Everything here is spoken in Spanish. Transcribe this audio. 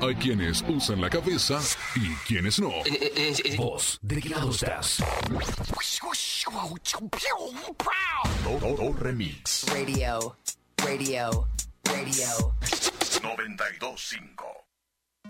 Hay quienes usan la cabeza y quienes no. ¿Vos de qué lado estás? Todo Remix. Radio. 92.5.